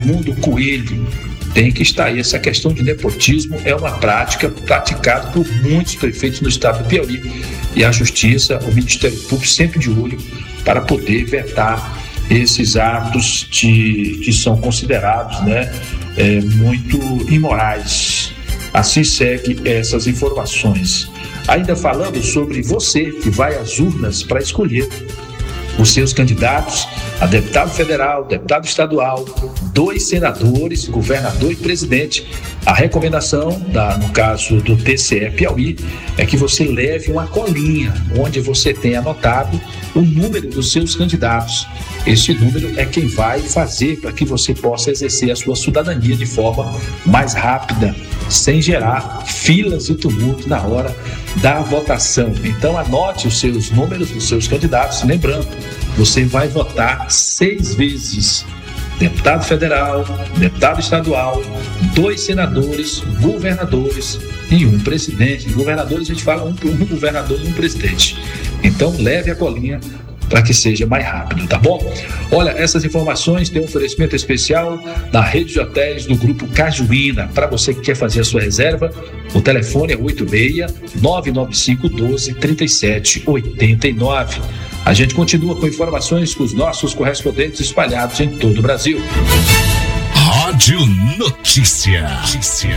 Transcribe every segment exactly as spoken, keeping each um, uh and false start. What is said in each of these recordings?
Raimundo Coelho. Tem que estar aí. Essa questão de nepotismo é uma prática praticada por muitos prefeitos no estado do Piauí, e a Justiça, o Ministério Público sempre de olho para poder vetar esses atos de, que são considerados, né, é, muito imorais. Assim segue essas informações. Ainda falando sobre você que vai às urnas para escolher os seus candidatos a deputado federal, deputado estadual, dois senadores, governador e presidente. A recomendação, da, no caso do T C E Piauí, é que você leve uma colinha onde você tem anotado o número dos seus candidatos. Esse número é quem vai fazer para que você possa exercer a sua cidadania de forma mais rápida, sem gerar filas e tumulto na hora da votação. Então anote os seus números dos seus candidatos, lembrando, você vai votar seis vezes: deputado federal, deputado estadual, dois senadores, governadores e um presidente. Governadores a gente fala um, um governador e um presidente. Então leve a colinha para que seja mais rápido, tá bom? Olha, essas informações têm um oferecimento especial da rede de hotéis do Grupo Cajuína. Para você que quer fazer a sua reserva, o telefone é oito seis nove nove cinco um dois três sete oito nove. A gente continua com informações com os nossos correspondentes espalhados em todo o Brasil. Rádio Notícia. Notícia.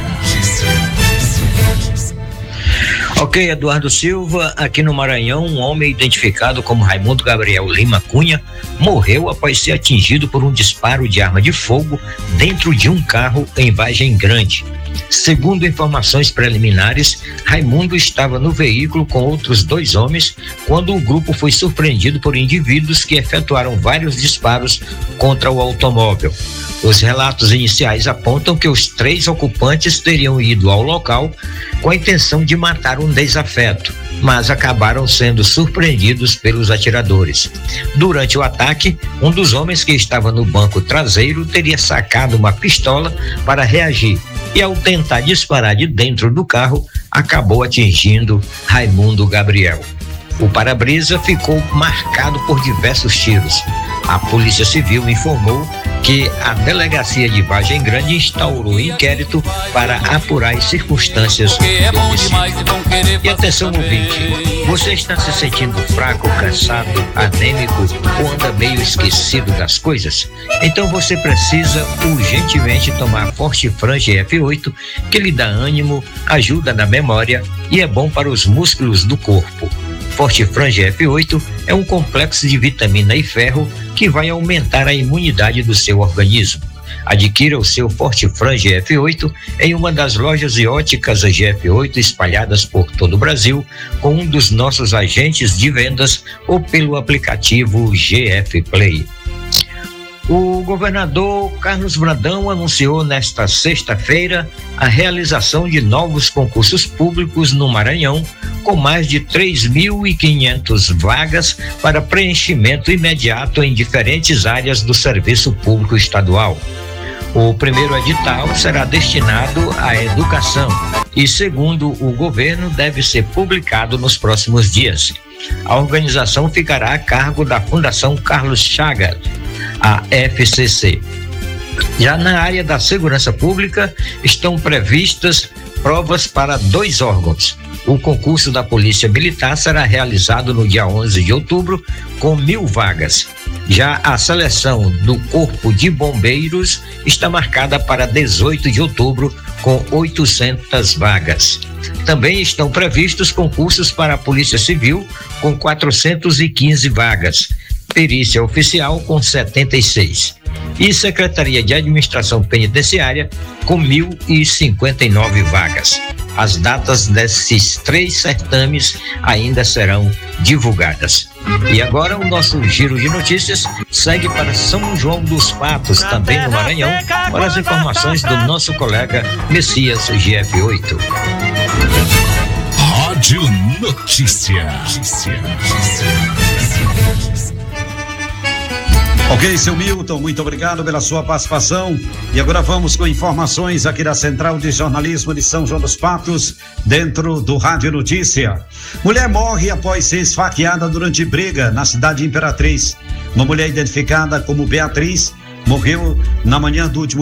Ok, Eduardo Silva, aqui no Maranhão, um homem identificado como Raimundo Gabriel Lima Cunha morreu após ser atingido por um disparo de arma de fogo dentro de um carro em Vargem Grande. Segundo informações preliminares, Raimundo estava no veículo com outros dois homens quando o grupo foi surpreendido por indivíduos que efetuaram vários disparos contra o automóvel. Os relatos iniciais apontam que os três ocupantes teriam ido ao local com a intenção de matar um desafeto, mas acabaram sendo surpreendidos pelos atiradores. Durante o ataque, um dos homens que estava no banco traseiro teria sacado uma pistola para reagir e, ao tentar disparar de dentro do carro, acabou atingindo Raimundo Gabriel. O para-brisa ficou marcado por diversos tiros. A Polícia Civil informou que a Delegacia de Vargem Grande instaurou inquérito para apurar as circunstâncias do homicídio. E atenção, ouvinte, você está se sentindo fraco, cansado, anêmico ou anda meio esquecido das coisas? Então você precisa urgentemente tomar Fortifran G F oito, que lhe dá ânimo, ajuda na memória e é bom para os músculos do corpo. Fortifran G F oito é um complexo de vitamina e ferro que vai aumentar a imunidade do seu organismo. Adquira o seu Fortifran G F oito em uma das lojas e óticas G F oito espalhadas por todo o Brasil, com um dos nossos agentes de vendas ou pelo aplicativo G F Play. O governador Carlos Brandão anunciou nesta sexta-feira a realização de novos concursos públicos no Maranhão, com mais de três mil e quinhentas vagas para preenchimento imediato em diferentes áreas do serviço público estadual. O primeiro edital será destinado à educação e, segundo o governo, deve ser publicado nos próximos dias. A organização ficará a cargo da Fundação Carlos Chagas, a F C C. Já na área da segurança pública, estão previstas provas para dois órgãos. O concurso da Polícia Militar será realizado no dia onze de outubro, com mil vagas. Já a seleção do Corpo de Bombeiros está marcada para dezoito de outubro, com oitocentas vagas. Também estão previstos concursos para a Polícia Civil, com quatrocentas e quinze vagas. Perícia Oficial, com setenta e seis. E Secretaria de Administração Penitenciária, com mil e cinquenta e nove vagas. As datas desses três certames ainda serão divulgadas. E agora o nosso giro de notícias segue para São João dos Patos, também no Maranhão, para as informações do nosso colega Messias G F oito. Rádio Notícia. Ok, seu Milton, muito obrigado pela sua participação. E agora vamos com informações aqui da Central de Jornalismo de São João dos Patos, dentro do Rádio Notícia. Mulher morre após ser esfaqueada durante briga na cidade de Imperatriz. Uma mulher identificada como Beatriz morreu na manhã do último